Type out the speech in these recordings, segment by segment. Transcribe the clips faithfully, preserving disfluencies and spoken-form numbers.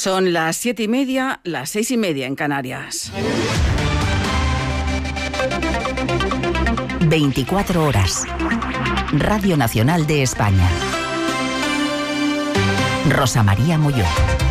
Son las siete y media, las seis y media en Canarias. veinticuatro horas. Radio Nacional de España. Rosa María Molló.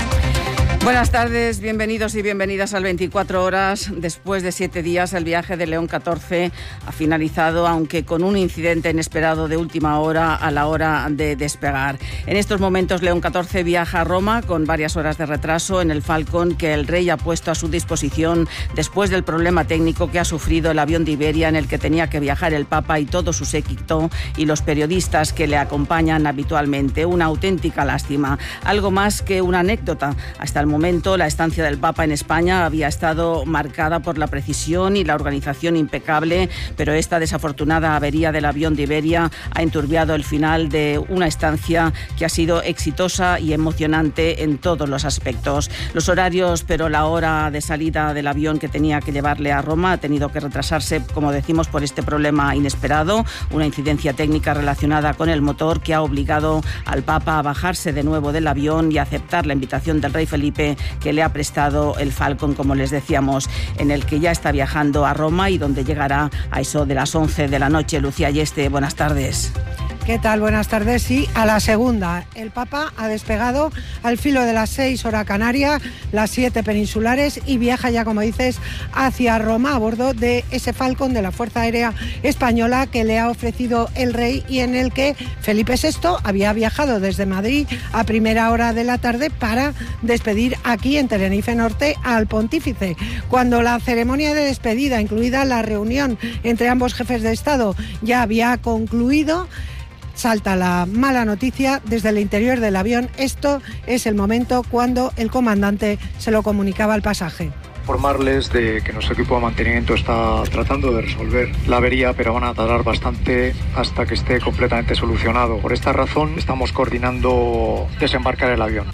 Buenas tardes, bienvenidos y bienvenidas al veinticuatro horas. Después de siete días, el viaje de León catorce ha finalizado, aunque con un incidente inesperado de última hora a la hora de despegar. En estos momentos, León catorce viaja a Roma con varias horas de retraso en el Falcon que el rey ha puesto a su disposición después del problema técnico que ha sufrido el avión de Iberia en el que tenía que viajar el Papa y todo su séquito y los periodistas que le acompañan habitualmente. Una auténtica lástima. Algo más que una anécdota. Hasta el momento, la estancia del Papa en España había estado marcada por la precisión y la organización impecable, pero esta desafortunada avería del avión de Iberia ha enturbiado el final de una estancia que ha sido exitosa y emocionante en todos los aspectos. Los horarios, pero la hora de salida del avión que tenía que llevarle a Roma ha tenido que retrasarse, como decimos, por este problema inesperado, una incidencia técnica relacionada con el motor que ha obligado al Papa a bajarse de nuevo del avión y a aceptar la invitación del rey Felipe que le ha prestado el Falcon, como les decíamos, en el que ya está viajando a Roma y donde llegará a eso de las once de la noche. Lucía Yeste, buenas tardes. ¿Qué tal? Buenas tardes. Sí, a la segunda. El Papa ha despegado al filo de las seis hora canaria, las siete peninsulares, y viaja ya, como dices, hacia Roma a bordo de ese Falcon de la Fuerza Aérea Española que le ha ofrecido el rey y en el que Felipe sexto había viajado desde Madrid a primera hora de la tarde para despedir aquí en Tenerife Norte al pontífice. Cuando la ceremonia de despedida, incluida la reunión entre ambos jefes de Estado, ya había concluido, salta la mala noticia desde el interior del avión. Esto es el momento cuando el comandante se lo comunicaba al pasaje. Informarles de que nuestro equipo de mantenimiento está tratando de resolver la avería, pero van a tardar bastante hasta que esté completamente solucionado. Por esta razón estamos coordinando desembarcar el avión.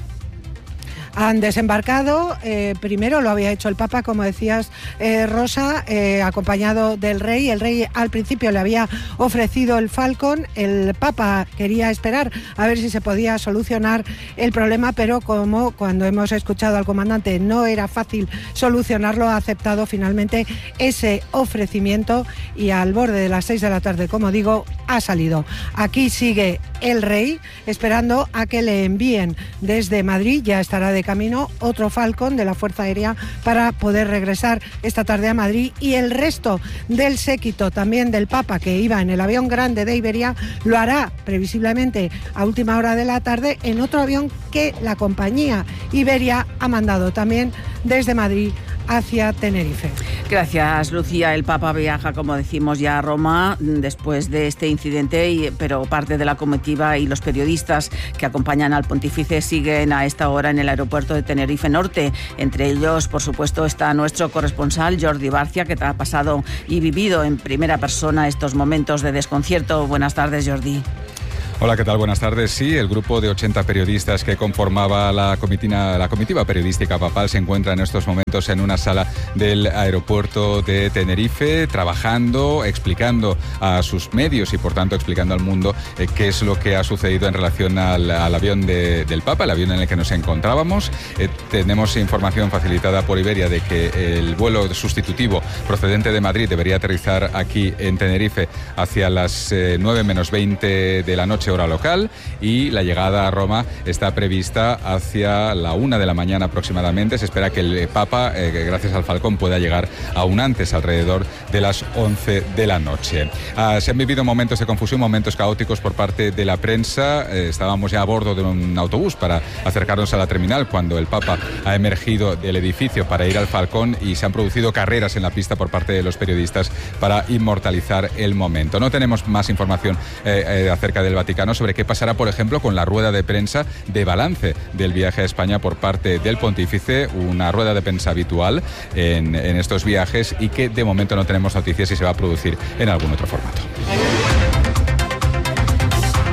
Han desembarcado, eh, primero lo había hecho el Papa, como decías, eh, Rosa, eh, acompañado del rey. El rey al principio le había ofrecido el Falcon, el Papa quería esperar a ver si se podía solucionar el problema, pero como cuando hemos escuchado al comandante no era fácil solucionarlo, ha aceptado finalmente ese ofrecimiento y al borde de las seis de la tarde, como digo, ha salido. Aquí sigue el rey esperando a que le envíen desde Madrid, ya estará de camino otro Falcon de la Fuerza Aérea para poder regresar esta tarde a Madrid, y el resto del séquito también del Papa que iba en el avión grande de Iberia lo hará previsiblemente a última hora de la tarde en otro avión que la compañía Iberia ha mandado también desde Madrid hacia Tenerife. Gracias, Lucía. El Papa viaja, como decimos, ya a Roma después de este incidente, y, pero parte de la comitiva y los periodistas que acompañan al pontífice siguen a esta hora en el aeropuerto de Tenerife Norte. Entre ellos, por supuesto, está nuestro corresponsal Jordi Barcia, que ha pasado y vivido en primera persona estos momentos de desconcierto. Buenas tardes, Jordi. Hola, ¿qué tal? Buenas tardes. Sí, el grupo de ochenta periodistas que conformaba la comitiva, la comitiva periodística papal se encuentra en estos momentos en una sala del aeropuerto de Tenerife, trabajando, explicando a sus medios y, por tanto, explicando al mundo eh, qué es lo que ha sucedido en relación al, al avión de, del Papa, el avión en el que nos encontrábamos. Eh, tenemos información facilitada por Iberia de que el vuelo sustitutivo procedente de Madrid debería aterrizar aquí en Tenerife hacia las eh, nueve menos veinte de la noche, hora local, y la llegada a Roma está prevista hacia la una de la mañana aproximadamente. Se espera que el Papa, eh, gracias al Falcón, pueda llegar aún antes, alrededor de las once de la noche. Ah, se han vivido momentos de confusión, momentos caóticos por parte de la prensa. Eh, estábamos ya a bordo de un autobús para acercarnos a la terminal cuando el Papa ha emergido del edificio para ir al Falcón, y se han producido carreras en la pista por parte de los periodistas para inmortalizar el momento. No tenemos más información eh, eh, acerca del Vaticano sobre qué pasará, por ejemplo, con la rueda de prensa de balance del viaje a España por parte del pontífice, una rueda de prensa habitual en, en estos viajes, y que de momento no tenemos noticias si se va a producir en algún otro formato.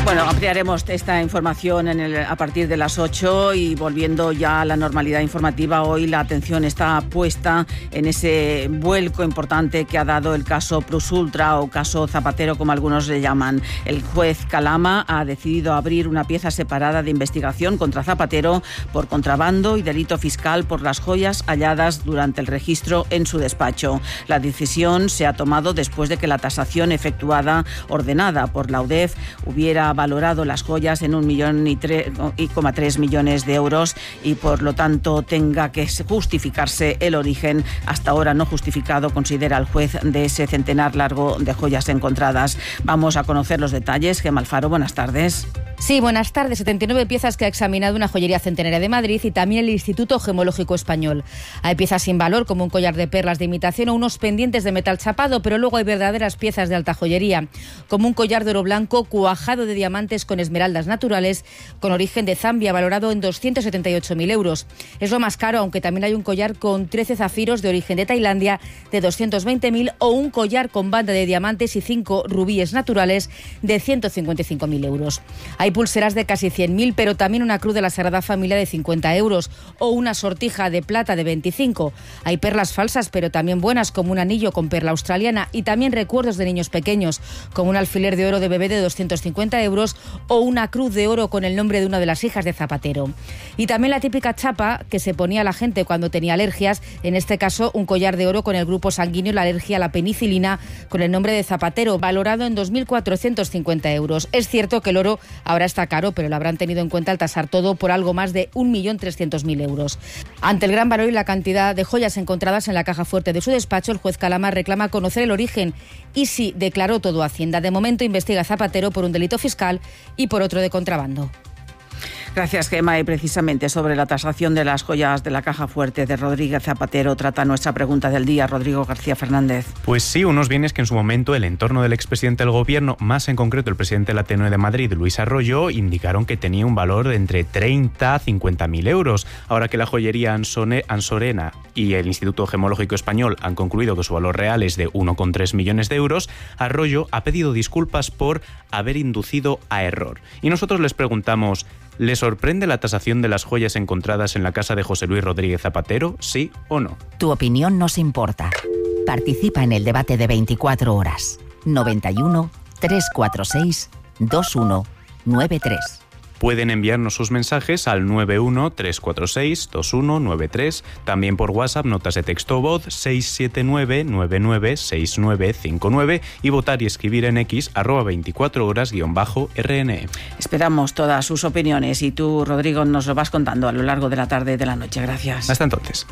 Bueno, ampliaremos esta información en el, a partir de las ocho y volviendo ya a la normalidad informativa, hoy la atención está puesta en ese vuelco importante que ha dado el caso Plus Ultra o caso Zapatero, como algunos le llaman. El juez Calama ha decidido abrir una pieza separada de investigación contra Zapatero por contrabando y delito fiscal por las joyas halladas durante el registro en su despacho. La decisión se ha tomado después de que la tasación efectuada, ordenada por la U D E F, hubiera valorado las joyas en un millón y, tre- y coma tres millones de euros y por lo tanto tenga que justificarse el origen hasta ahora no justificado, considera el juez, de ese centenar largo de joyas encontradas. Vamos a conocer los detalles. Gemma Alfaro, buenas tardes. Sí, buenas tardes. setenta y nueve piezas que ha examinado una joyería centenaria de Madrid y también el Instituto Gemológico Español. Hay piezas sin valor, como un collar de perlas de imitación o unos pendientes de metal chapado, pero luego hay verdaderas piezas de alta joyería, como un collar de oro blanco cuajado de diamantes con esmeraldas naturales, con origen de Zambia, valorado en doscientos setenta y ocho mil euros. Es lo más caro, aunque también hay un collar con trece zafiros de origen de Tailandia de doscientos veinte mil o un collar con banda de diamantes y cinco rubíes naturales de ciento cincuenta y cinco mil euros. Hay pulseras de casi cien mil, pero también una cruz de la Sagrada Familia de cincuenta euros o una sortija de plata de veinticinco. Hay perlas falsas, pero también buenas, como un anillo con perla australiana, y también recuerdos de niños pequeños, como un alfiler de oro de bebé de doscientos cincuenta euros o una cruz de oro con el nombre de una de las hijas de Zapatero. Y también la típica chapa que se ponía la gente cuando tenía alergias, en este caso un collar de oro con el grupo sanguíneo y la alergia a la penicilina con el nombre de Zapatero, valorado en dos mil cuatrocientos cincuenta euros. Es cierto que el oro ahora está caro, pero lo habrán tenido en cuenta al tasar todo por algo más de un millón trescientos mil euros. Ante el gran valor y la cantidad de joyas encontradas en la caja fuerte de su despacho, el juez Calama reclama conocer el origen y si declaró todo Hacienda. De momento investiga a Zapatero por un delito fiscal y por otro de contrabando. Gracias, Gemma. Y precisamente sobre la tasación de las joyas de la caja fuerte de Rodríguez Zapatero trata nuestra pregunta del día, Rodrigo García Fernández. Pues sí, unos bienes que en su momento el entorno del expresidente del gobierno, más en concreto el presidente del Ateneo de Madrid, Luis Arroyo, indicaron que tenía un valor de entre treinta a cincuenta mil euros. Ahora que la joyería Ansone, Ansorena y el Instituto Gemológico Español han concluido que su valor real es de uno coma tres millones de euros, Arroyo ha pedido disculpas por haber inducido a error. Y nosotros les preguntamos: ¿le sorprende la tasación de las joyas encontradas en la casa de José Luis Rodríguez Zapatero? ¿Sí o no? Tu opinión nos importa. Participa en el debate de veinticuatro horas. noventa y uno, trescientos cuarenta y seis, veintiuno noventa y tres. Pueden enviarnos sus mensajes al nueve uno, tres cuatro seis, dos uno nueve tres, también por WhatsApp, notas de texto o voz seis siete nueve, nueve nueve seis nueve cinco nueve y votar y escribir en X arroba veinticuatro horas guión bajo R N E. Esperamos todas sus opiniones y tú, Rodrigo, nos lo vas contando a lo largo de la tarde y de la noche. Gracias. Hasta entonces.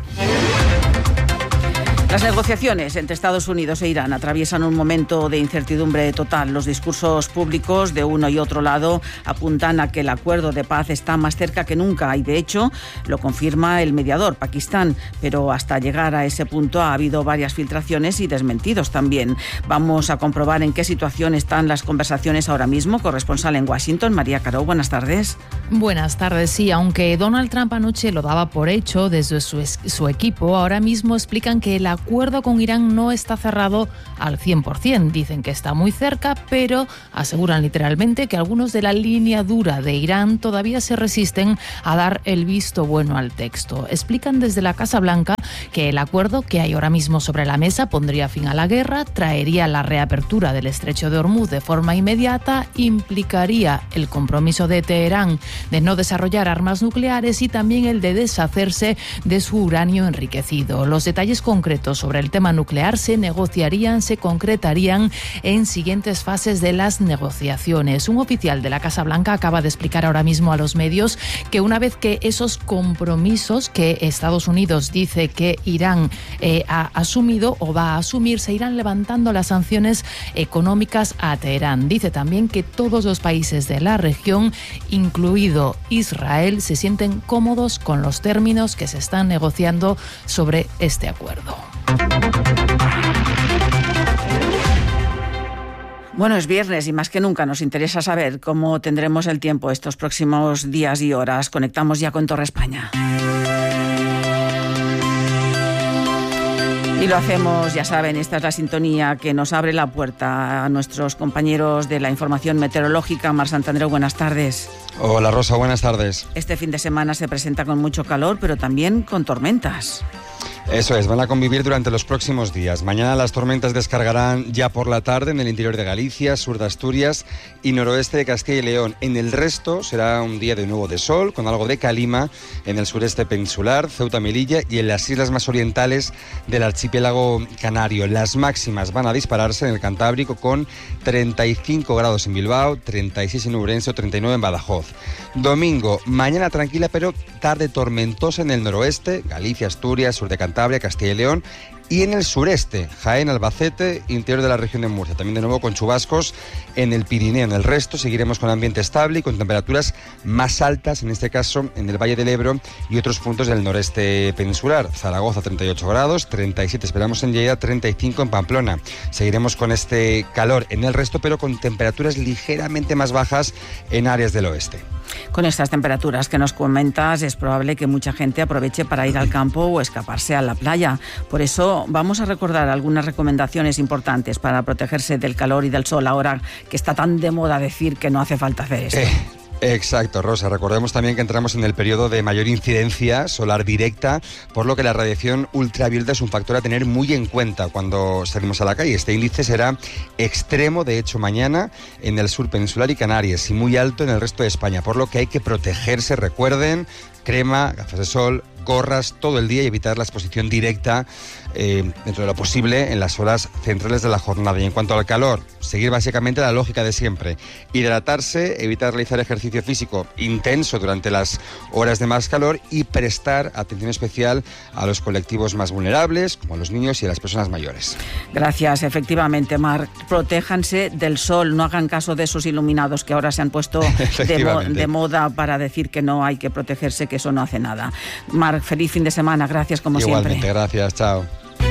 Las negociaciones entre Estados Unidos e Irán atraviesan un momento de incertidumbre total. Los discursos públicos de uno y otro lado apuntan a que el acuerdo de paz está más cerca que nunca y, de hecho, lo confirma el mediador, Pakistán. Pero hasta llegar a ese punto ha habido varias filtraciones y desmentidos también. Vamos a comprobar en qué situación están las conversaciones ahora mismo. Corresponsal en Washington, María Caro, buenas tardes. Buenas tardes, sí. Aunque Donald Trump anoche lo daba por hecho desde su, su equipo, ahora mismo explican que la El acuerdo con Irán no está cerrado al cien por ciento. Dicen que está muy cerca, pero aseguran literalmente que algunos de la línea dura de Irán todavía se resisten a dar el visto bueno al texto. Explican desde la Casa Blanca que el acuerdo que hay ahora mismo sobre la mesa pondría fin a la guerra, traería la reapertura del estrecho de Hormuz de forma inmediata, implicaría el compromiso de Teherán de no desarrollar armas nucleares y también el de deshacerse de su uranio enriquecido. Los detalles concretos sobre el tema nuclear se negociarían, se concretarían en siguientes fases de las negociaciones. Un oficial de la Casa Blanca acaba de explicar ahora mismo a los medios que una vez que esos compromisos que Estados Unidos dice que Irán eh, ha asumido o va a asumir, se irán levantando las sanciones económicas a Teherán. Dice también que todos los países de la región, incluido Israel, se sienten cómodos con los términos que se están negociando sobre este acuerdo. Bueno, es viernes y más que nunca nos interesa saber cómo tendremos el tiempo estos próximos días y horas. Conectamos ya con Torre España. Y lo hacemos, ya saben, esta es la sintonía que nos abre la puerta a nuestros compañeros de la información meteorológica. Mar Santandreu, buenas tardes. Hola Rosa, buenas tardes. Este fin de semana se presenta con mucho calor, pero también con tormentas. Eso es, van a convivir durante los próximos días. Mañana las tormentas descargarán ya por la tarde en el interior de Galicia, sur de Asturias y noroeste de Castilla y León. En el resto será un día de nuevo de sol, con algo de calima en el sureste peninsular, Ceuta, Melilla y en las islas más orientales del archipiélago canario. Las máximas van a dispararse en el Cantábrico con treinta y cinco grados en Bilbao, treinta y seis en Ourense o treinta y nueve en Badajoz. Domingo, mañana tranquila pero tarde tormentosa en el noroeste, Galicia, Asturias, sur de Cantabria, Castilla y León, y en el sureste, Jaén, Albacete, interior de la región de Murcia. También de nuevo con chubascos en el Pirineo. En el resto seguiremos con ambiente estable y con temperaturas más altas, en este caso en el Valle del Ebro y otros puntos del noreste peninsular. Zaragoza treinta y ocho grados, treinta y siete esperamos en Lleida, treinta y cinco en Pamplona. Seguiremos con este calor en el resto, pero con temperaturas ligeramente más bajas en áreas del oeste. Con estas temperaturas que nos comentas, es probable que mucha gente aproveche para ir al campo o escaparse a la playa. Por eso vamos a recordar algunas recomendaciones importantes para protegerse del calor y del sol, ahora que está tan de moda decir que no hace falta hacer esto. Eh. Exacto, Rosa. Recordemos también que entramos en el periodo de mayor incidencia solar directa, por lo que la radiación ultravioleta es un factor a tener muy en cuenta cuando salimos a la calle. Este índice será extremo, de hecho, mañana en el sur peninsular y Canarias y muy alto en el resto de España, por lo que hay que protegerse. Recuerden, crema, gafas de sol, gorras todo el día y evitar la exposición directa eh, dentro de lo posible en las horas centrales de la jornada. Y en cuanto al calor, seguir básicamente la lógica de siempre: hidratarse, evitar realizar ejercicio físico intenso durante las horas de más calor y prestar atención especial a los colectivos más vulnerables, como a los niños y a las personas mayores. Gracias, efectivamente, Mar. Protéjanse del sol, no hagan caso de esos iluminados que ahora se han puesto de, mo- de moda para decir que no hay que protegerse, que eso no hace nada. Mar, feliz fin de semana, gracias como Igualmente, siempre. Igualmente, gracias, chao.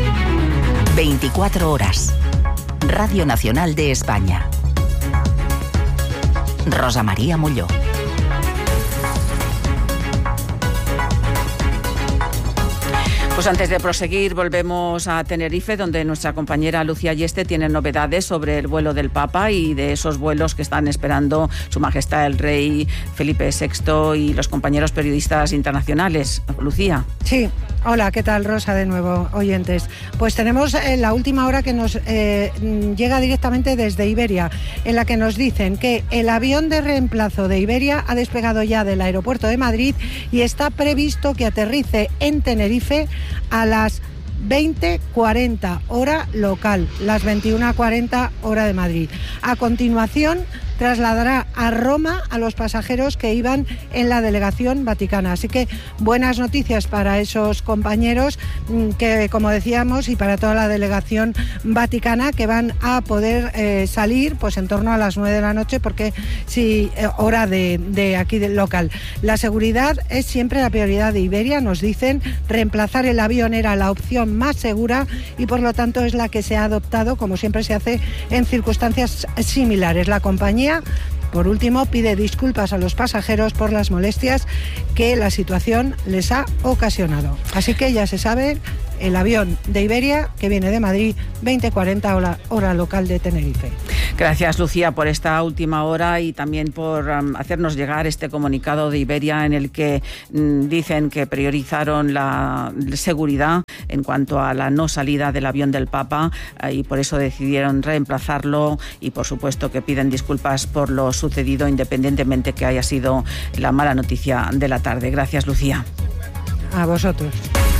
veinticuatro horas. Radio Nacional de España. Rosa María Molló. Pues antes de proseguir, volvemos a Tenerife, donde nuestra compañera Lucía Yeste tiene novedades sobre el vuelo del Papa y de esos vuelos que están esperando Su Majestad el Rey Felipe sexto y los compañeros periodistas internacionales. Lucía. Sí. Hola, ¿qué tal, Rosa? De nuevo, oyentes. Pues tenemos eh, la última hora que nos eh, llega directamente desde Iberia, en la que nos dicen que el avión de reemplazo de Iberia ha despegado ya del aeropuerto de Madrid y está previsto que aterrice en Tenerife a las veinte cuarenta hora local, las veintiuna cuarenta hora de Madrid. A continuación trasladará a Roma a los pasajeros que iban en la delegación vaticana. Así que buenas noticias para esos compañeros que, como decíamos, y para toda la delegación vaticana, que van a poder eh, salir pues en torno a las nueve de la noche, porque sí, eh, hora de, de aquí del local. La seguridad es siempre la prioridad de Iberia, nos dicen. Reemplazar el avión era la opción más segura y por lo tanto es la que se ha adoptado, como siempre se hace en circunstancias similares. La compañía, por último, pide disculpas a los pasajeros por las molestias que la situación les ha ocasionado. Así que ya se sabe, el avión de Iberia que viene de Madrid, veinte cuarenta hora, hora local de Tenerife. Gracias, Lucía, por esta última hora y también por um, hacernos llegar este comunicado de Iberia en el que um, dicen que priorizaron la seguridad en cuanto a la no salida del avión del Papa uh, y por eso decidieron reemplazarlo y, por supuesto, que piden disculpas por lo sucedido, independientemente que haya sido la mala noticia de la tarde. Gracias, Lucía. A vosotros.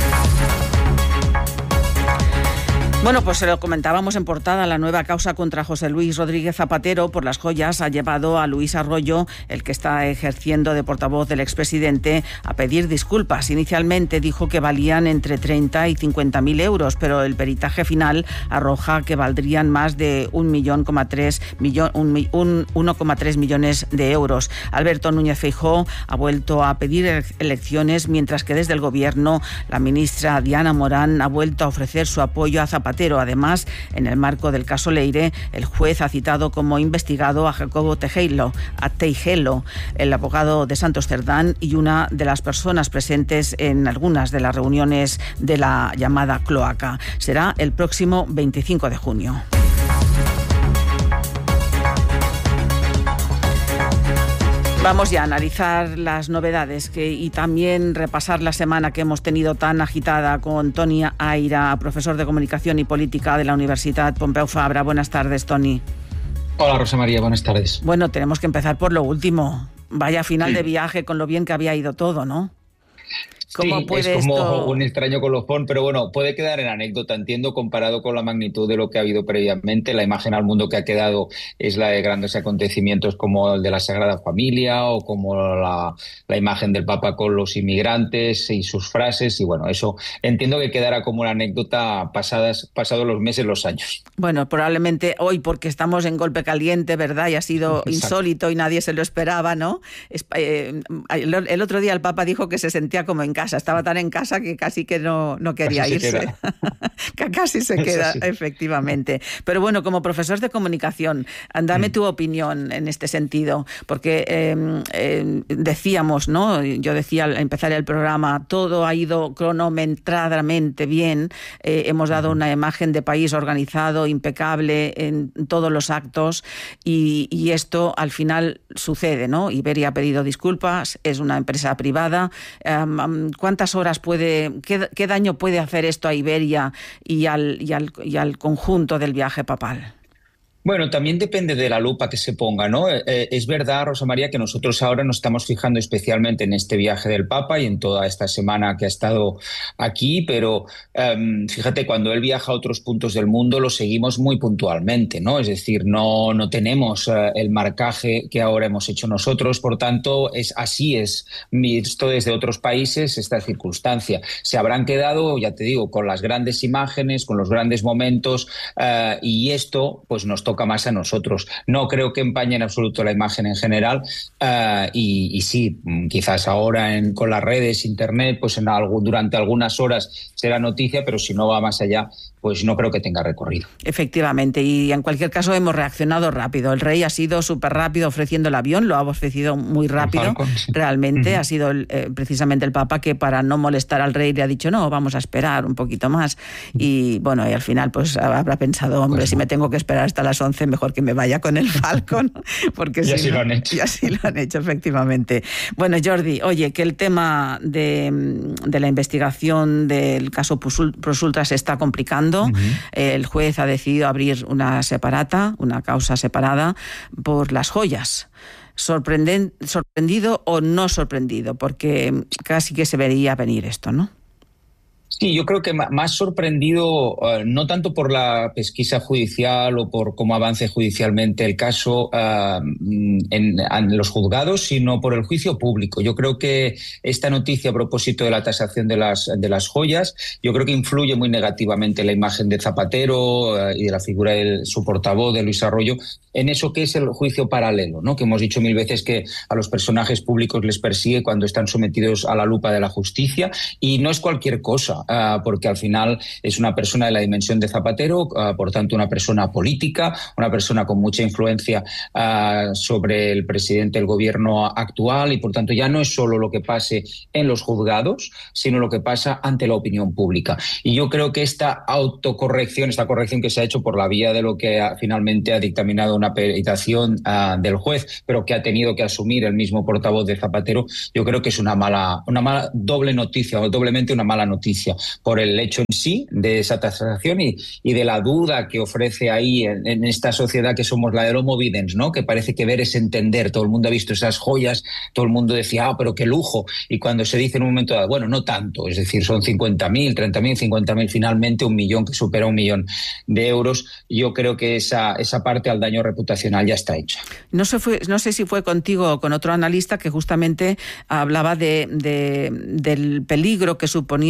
Bueno, pues se lo comentábamos en portada, la nueva causa contra José Luis Rodríguez Zapatero por las joyas ha llevado a Luis Arroyo, el que está ejerciendo de portavoz del expresidente, a pedir disculpas. Inicialmente dijo que valían entre treinta y cincuenta mil euros, pero el peritaje final arroja que valdrían más de un millón coma tres millón, un, un uno coma tres millones de euros. Alberto Núñez Feijóo ha vuelto a pedir elecciones, mientras que desde el gobierno la ministra Diana Morán ha vuelto a ofrecer su apoyo a Zapatero Zapatero. Además, en el marco del caso Leire, el juez ha citado como investigado a Jacobo Tejelo, a Teijelo, el abogado de Santos Cerdán y una de las personas presentes en algunas de las reuniones de la llamada cloaca. Será el próximo veinticinco de junio. Vamos ya a analizar las novedades que, y también repasar la semana que hemos tenido tan agitada con Toni Aira, profesor de Comunicación y Política de la Universidad Pompeu Fabra. Buenas tardes, Toni. Hola, Rosa María, buenas tardes. Bueno, tenemos que empezar por lo último. Vaya final de viaje con lo bien que había ido todo, ¿no? ¿Cómo sí, puede es como esto... un extraño colofón, pero bueno, puede quedar en anécdota, entiendo, comparado con la magnitud de lo que ha habido previamente. La imagen al mundo que ha quedado es la de grandes acontecimientos como el de la Sagrada Familia o como la, la imagen del Papa con los inmigrantes y sus frases, y bueno, eso entiendo que quedará como una anécdota pasadas, pasados los meses, los años. Bueno, probablemente hoy, porque estamos en golpe caliente, ¿verdad? Y ha sido Exacto. insólito y nadie se lo esperaba, ¿no? El otro día el Papa dijo que se sentía como en casa. Estaba tan en casa que casi que no, no quería casi irse. Se que casi se queda, efectivamente. Pero bueno, como profesor de comunicación, dame mm. tu opinión en este sentido, porque eh, eh, decíamos, ¿no? Yo decía al empezar el programa, todo ha ido cronometradamente bien, eh, hemos dado una imagen de país organizado, impecable en todos los actos, y, y esto al final sucede, ¿no? Iberia ha pedido disculpas, es una empresa privada. Um, ¿Cuántas horas puede, qué, qué daño puede hacer esto a Iberia y al, y al, y al conjunto del viaje papal? Bueno, también depende de la lupa que se ponga, ¿no? Eh, es verdad, Rosa María, que nosotros ahora nos estamos fijando especialmente en este viaje del Papa y en toda esta semana que ha estado aquí, pero um, fíjate, cuando él viaja a otros puntos del mundo lo seguimos muy puntualmente, ¿no? Es decir, no, no tenemos uh, el marcaje que ahora hemos hecho nosotros, por tanto, es así es visto desde otros países esta circunstancia. Se habrán quedado, ya te digo, con las grandes imágenes, con los grandes momentos, uh, y esto pues nos toca toca más a nosotros. No creo que empañe en absoluto la imagen en general uh, y, y sí, quizás ahora en, con las redes, internet, pues en algo, durante algunas horas será noticia, pero si no va más allá, pues no creo que tenga recorrido. Efectivamente, y en cualquier caso hemos reaccionado rápido. El rey ha sido súper rápido ofreciendo el avión, lo ha ofrecido muy rápido, Falcon, sí. realmente. Uh-huh. Ha sido el, eh, precisamente el Papa que para no molestar al rey le ha dicho, no, vamos a esperar un poquito más. Y bueno, y al final pues habrá pensado, hombre, pues si no. me tengo que esperar hasta las once, mejor que me vaya con el Falcon. Porque y si así no, lo han hecho. Y así lo han hecho, efectivamente. Bueno, Jordi, oye, que el tema de, de la investigación del caso Prosulta se está complicando. Uh-huh. El juez ha decidido abrir una separata, una causa separada por las joyas. Sorprenden, ¿Sorprendido o no sorprendido? Porque casi que se vería venir esto, ¿no? Sí, yo creo que más sorprendido, uh, no tanto por la pesquisa judicial o por cómo avance judicialmente el caso uh, en, en los juzgados, sino por el juicio público. Yo creo que esta noticia a propósito de la tasación de las, de las joyas, yo creo que influye muy negativamente en la imagen de Zapatero uh, y de la figura de su portavoz, de Luis Arroyo, en eso que es el juicio paralelo, ¿no? Que hemos dicho mil veces que a los personajes públicos les persigue cuando están sometidos a la lupa de la justicia, y no es cualquier cosa. Uh, porque al final es una persona de la dimensión de Zapatero, uh, por tanto una persona política, una persona con mucha influencia uh, sobre el presidente del gobierno actual, y por tanto ya no es solo lo que pase en los juzgados, sino lo que pasa ante la opinión pública. Y yo creo que esta autocorrección, esta corrección que se ha hecho por la vía de lo que ha, finalmente ha dictaminado una peritación uh, del juez, pero que ha tenido que asumir el mismo portavoz de Zapatero, yo creo que es una mala, una mala doble noticia, o doblemente una mala noticia, por el hecho en sí de esa tasación y, y de la duda que ofrece ahí en, en esta sociedad que somos la del Homo Videns, ¿no? Que parece que ver es entender. Todo el mundo ha visto esas joyas, todo el mundo decía, ah, pero qué lujo. Y cuando se dice en un momento dado, bueno, no tanto, es decir, son cincuenta mil, treinta mil, cincuenta mil, finalmente un millón, que supera un millón de euros, yo creo que esa, esa parte al daño reputacional ya está hecha. No sé, fue, no sé si fue contigo o con otro analista que justamente hablaba de, de, del peligro que suponían este tipo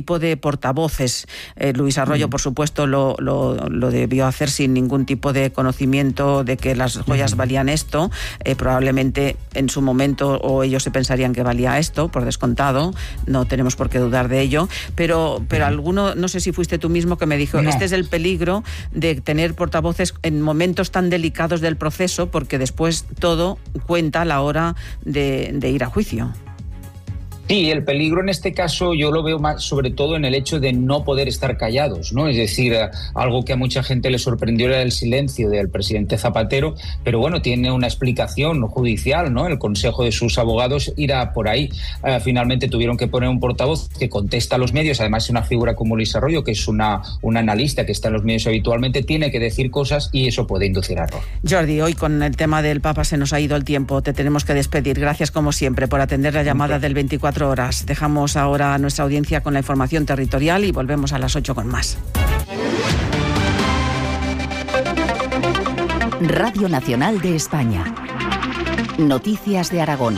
tipo de portavoces. Eh, Luis Arroyo, mm. por supuesto, lo, lo, lo debió hacer sin ningún tipo de conocimiento de que las joyas mm. valían esto. Eh, probablemente en su momento o ellos se pensarían que valía esto, por descontado. No tenemos por qué dudar de ello. Pero, pero mm. alguno, no sé si fuiste tú mismo que me dijo, no. este es el peligro de tener portavoces en momentos tan delicados del proceso, porque después todo cuenta a la hora de, de ir a juicio. Sí, el peligro en este caso yo lo veo más sobre todo en el hecho de no poder estar callados, ¿no? Es decir, algo que a mucha gente le sorprendió era el silencio del presidente Zapatero, pero bueno, tiene una explicación judicial, ¿no? El consejo de sus abogados irá por ahí. Uh, finalmente tuvieron que poner un portavoz que contesta a los medios, además es una figura como Luis Arroyo, que es una, una analista que está en los medios habitualmente, tiene que decir cosas y eso puede inducir a error. Jordi, hoy con el tema del Papa se nos ha ido el tiempo, te tenemos que despedir. Gracias como siempre por atender la llamada del veinticuatro horas. Dejamos ahora a nuestra audiencia con la información territorial y volvemos a las ocho con más. Radio Nacional de España. Noticias de Aragón.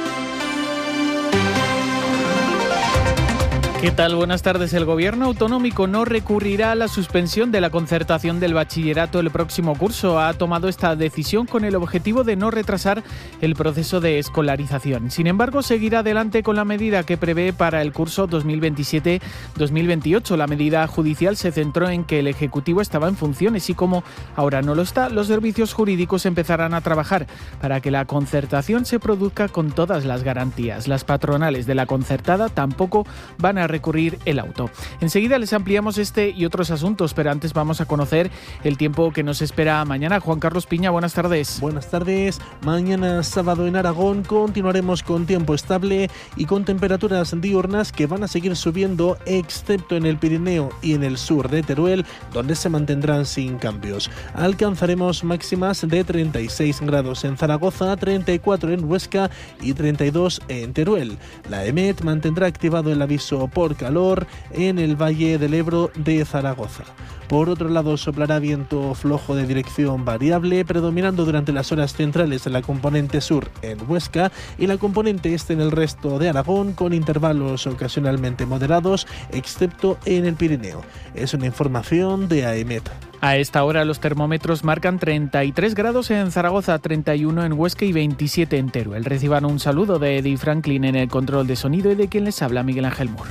¿Qué tal? Buenas tardes. El Gobierno autonómico no recurrirá a la suspensión de la concertación del bachillerato el próximo curso. Ha tomado esta decisión con el objetivo de no retrasar el proceso de escolarización. Sin embargo, seguirá adelante con la medida que prevé para el curso dos mil veintisiete dos mil veintiocho. La medida judicial se centró en que el Ejecutivo estaba en funciones y como ahora no lo está, los servicios jurídicos empezarán a trabajar para que la concertación se produzca con todas las garantías. Las patronales de la concertada tampoco van a recurrir el auto. Enseguida les ampliamos este y otros asuntos, pero antes vamos a conocer el tiempo que nos espera mañana. Juan Carlos Piña, buenas tardes. Buenas tardes. Mañana sábado en Aragón continuaremos con tiempo estable y con temperaturas diurnas que van a seguir subiendo, excepto en el Pirineo y en el sur de Teruel, donde se mantendrán sin cambios. Alcanzaremos máximas de treinta y seis grados en Zaragoza, treinta y cuatro en Huesca y treinta y dos en Teruel. La EMET mantendrá activado el aviso por calor en el Valle del Ebro de Zaragoza. Por otro lado, soplará viento flojo de dirección variable, predominando durante las horas centrales en la componente sur en Huesca y la componente este en el resto de Aragón, con intervalos ocasionalmente moderados, excepto en el Pirineo. Es una información de AEMET. A esta hora los termómetros marcan treinta y tres grados en Zaragoza, treinta y uno en Huesca y veintisiete en Teruel. Reciban un saludo de Eddie Franklin en el control de sonido y de quien les habla, Miguel Ángel Muro.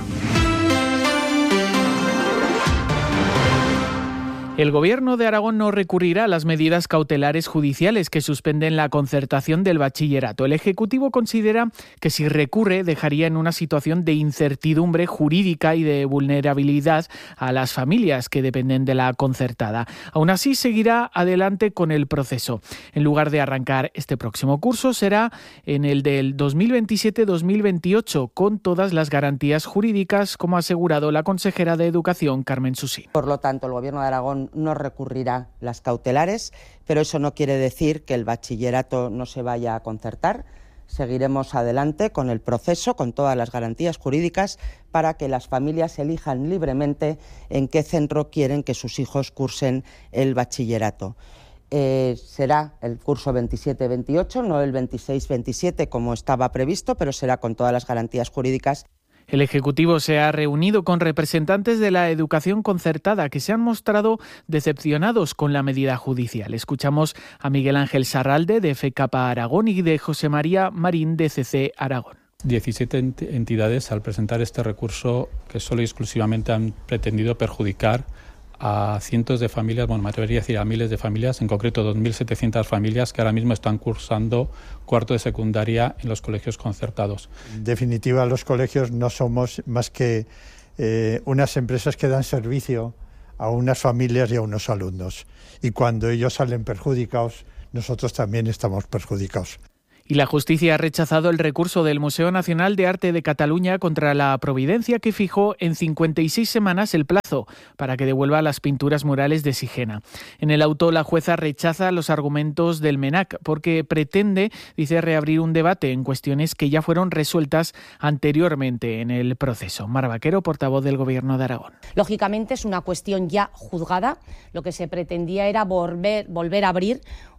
El Gobierno de Aragón no recurrirá a las medidas cautelares judiciales que suspenden la concertación del bachillerato. El Ejecutivo considera que si recurre dejaría en una situación de incertidumbre jurídica y de vulnerabilidad a las familias que dependen de la concertada. Aún así, seguirá adelante con el proceso. En lugar de arrancar este próximo curso, será en el del dos mil veintisiete dos mil veintiocho, con todas las garantías jurídicas, como ha asegurado la consejera de Educación, Carmen Susín. Por lo tanto, el Gobierno de Aragón no recurrirá las cautelares, pero eso no quiere decir que el bachillerato no se vaya a concertar. Seguiremos adelante con el proceso, con todas las garantías jurídicas, para que las familias elijan libremente en qué centro quieren que sus hijos cursen el bachillerato. Eh, será el curso veintisiete veintiocho, no el veintiséis veintisiete como estaba previsto, pero será con todas las garantías jurídicas. El Ejecutivo se ha reunido con representantes de la educación concertada que se han mostrado decepcionados con la medida judicial. Escuchamos a Miguel Ángel Sarralde de FECAPA Aragón y de José María Marín de C C Aragón. diecisiete entidades al presentar este recurso que solo y exclusivamente han pretendido perjudicar a cientos de familias, bueno, me atrevería a decir a miles de familias, en concreto dos mil setecientas familias que ahora mismo están cursando cuarto de secundaria en los colegios concertados. En definitiva, los colegios no somos más que eh, unas empresas que dan servicio a unas familias y a unos alumnos. Y cuando ellos salen perjudicados, nosotros también estamos perjudicados. Y la justicia ha rechazado el recurso del Museo Nacional de Arte de Cataluña contra la Providencia, que fijó en cincuenta y seis semanas el plazo para que devuelva las pinturas murales de Sigena. En el auto, la jueza rechaza los argumentos del MENAC porque pretende, dice, reabrir un debate en cuestiones que ya fueron resueltas anteriormente en el proceso. Mar Vaquero, portavoz del Gobierno de Aragón. Lógicamente es una cuestión ya juzgada. Lo que se pretendía era volver, volver a abrir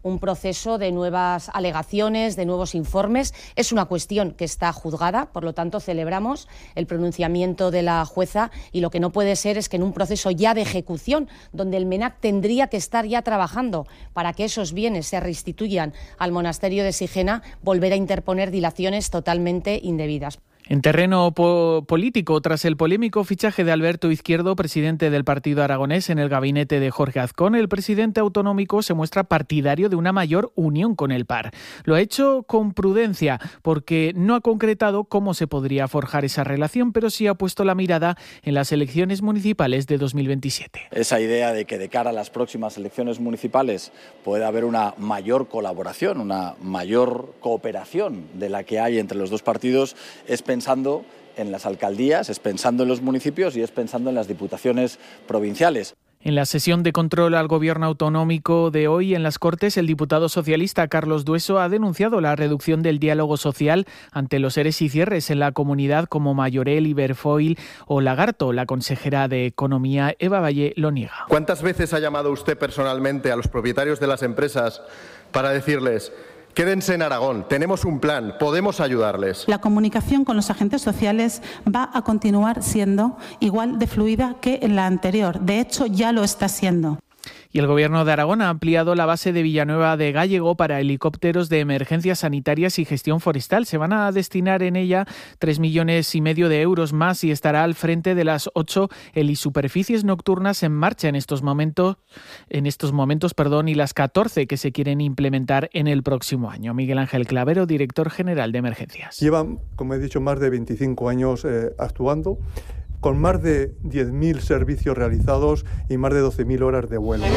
un proceso de nuevas alegaciones, de nuevos informes. Es una cuestión que está juzgada, por lo tanto celebramos el pronunciamiento de la jueza, y lo que no puede ser es que en un proceso ya de ejecución, donde el MENAC tendría que estar ya trabajando para que esos bienes se restituyan al monasterio de Sigena, volver a interponer dilaciones totalmente indebidas. En terreno po- político, tras el polémico fichaje de Alberto Izquierdo, presidente del partido aragonés, en el gabinete de Jorge Azcón, el presidente autonómico se muestra partidario de una mayor unión con el P A R. Lo ha hecho con prudencia, porque no ha concretado cómo se podría forjar esa relación, pero sí ha puesto la mirada en las elecciones municipales de dos mil veintisiete. Esa idea de que de cara a las próximas elecciones municipales puede haber una mayor colaboración, una mayor cooperación de la que hay entre los dos partidos, es pensando en las alcaldías, es pensando en los municipios y es pensando en las diputaciones provinciales. En la sesión de control al gobierno autonómico de hoy en las Cortes, el diputado socialista Carlos Dueso ha denunciado la reducción del diálogo social ante los eres y cierres en la comunidad, como Mayorel, Iberfoil o Lagarto. La consejera de Economía, Eva Valle, lo niega. ¿Cuántas veces ha llamado usted personalmente a los propietarios de las empresas para decirles: quédense en Aragón, tenemos un plan, podemos ayudarles? La comunicación con los agentes sociales va a continuar siendo igual de fluida que en la anterior. De hecho, ya lo está siendo. Y el Gobierno de Aragón ha ampliado la base de Villanueva de Gállego para helicópteros de emergencias sanitarias y gestión forestal. Se van a destinar en ella tres millones y medio de euros más y estará al frente de las ocho helisuperficies nocturnas en marcha en estos momentos, en estos momentos, perdón, y las catorce que se quieren implementar en el próximo año. Miguel Ángel Clavero, director general de Emergencias. Llevan, como he dicho, más de veinticinco años eh, actuando, con más de diez mil servicios realizados y más de doce mil horas de vuelo.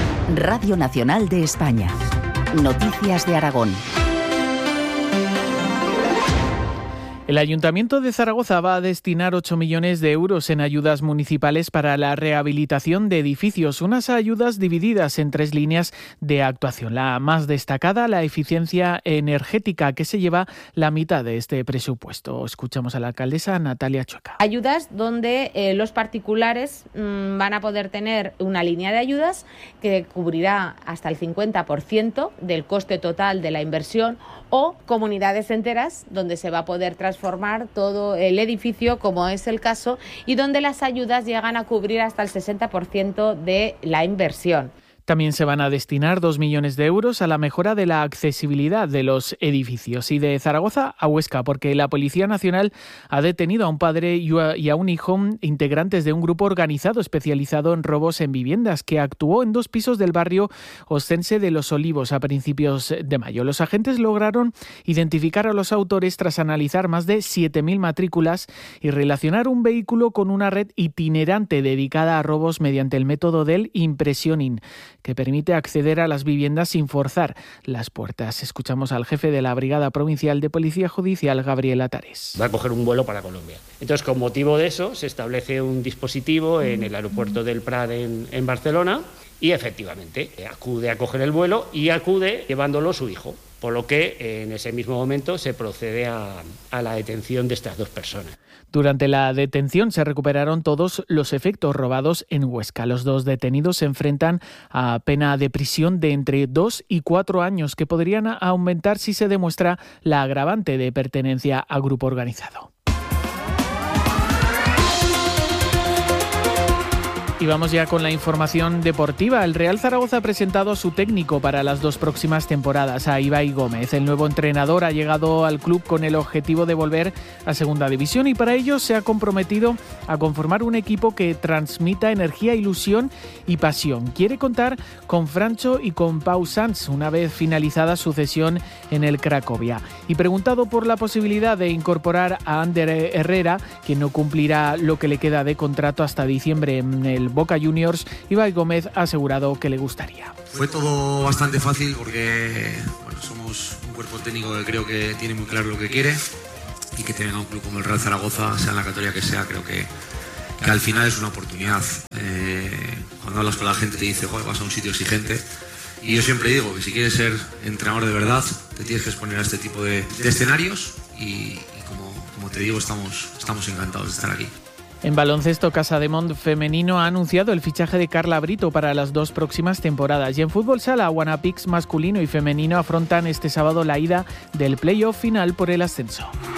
Radio Nacional de España. Noticias de Aragón. El Ayuntamiento de Zaragoza va a destinar ocho millones de euros en ayudas municipales para la rehabilitación de edificios, unas ayudas divididas en tres líneas de actuación. La más destacada, la eficiencia energética, que se lleva la mitad de este presupuesto. Escuchamos a la alcaldesa Natalia Chueca. Ayudas donde eh, los particulares mmm, van a poder tener una línea de ayudas que cubrirá hasta el cincuenta por ciento del coste total de la inversión, o comunidades enteras donde se va a poder transformar todo el edificio, como es el caso, y donde las ayudas llegan a cubrir hasta el sesenta por ciento de la inversión. También se van a destinar dos millones de euros a la mejora de la accesibilidad de los edificios. Y de Zaragoza a Huesca, porque la Policía Nacional ha detenido a un padre y a un hijo, integrantes de un grupo organizado especializado en robos en viviendas, que actuó en dos pisos del barrio ostense de Los Olivos a principios de mayo. Los agentes lograron identificar a los autores tras analizar más de siete mil matrículas y relacionar un vehículo con una red itinerante dedicada a robos mediante el método del impressioning, que permite acceder a las viviendas sin forzar las puertas. Escuchamos al jefe de la Brigada Provincial de Policía Judicial, Gabriel Atares. Va a coger un vuelo para Colombia. Entonces, con motivo de eso, se establece un dispositivo en el aeropuerto del Prat en, en Barcelona, y efectivamente acude a coger el vuelo y acude llevándolo su hijo, por lo que en ese mismo momento se procede a, a la detención de estas dos personas. Durante la detención se recuperaron todos los efectos robados en Huesca. Los dos detenidos se enfrentan a pena de prisión de entre dos y cuatro años, que podrían aumentar si se demuestra la agravante de pertenencia a grupo organizado. Y vamos ya con la información deportiva. El Real Zaragoza ha presentado a su técnico para las dos próximas temporadas, a Ibai Gómez. El nuevo entrenador ha llegado al club con el objetivo de volver a Segunda División, y para ello se ha comprometido a conformar un equipo que transmita energía, ilusión y pasión. Quiere contar con Francho y con Pau Sanz una vez finalizada su cesión en el Cracovia. Y preguntado por la posibilidad de incorporar a Ander Herrera, quien no cumplirá lo que le queda de contrato hasta diciembre en el Boca Juniors, Ibai Gómez ha asegurado que le gustaría. Fue todo bastante fácil porque bueno, somos un cuerpo técnico que creo que tiene muy claro lo que quiere, y que te venga un club como el Real Zaragoza, sea en la categoría que sea, creo que, que al final es una oportunidad. Eh, cuando hablas con la gente te dice, joder, vas a un sitio exigente, y yo siempre digo que si quieres ser entrenador de verdad te tienes que exponer a este tipo de, de escenarios, y, y como, como te digo, estamos, estamos encantados de estar aquí. En baloncesto, Casademont femenino ha anunciado el fichaje de Carla Brito para las dos próximas temporadas. Y en fútbol sala, Guanapix masculino y femenino afrontan este sábado la ida del playoff final por el ascenso.